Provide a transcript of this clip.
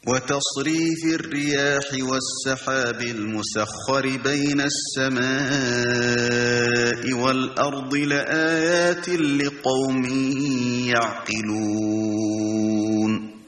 وتصريف الرياح والسحاب المسخر بين السماء والأرض لآيات لقوم يعقلون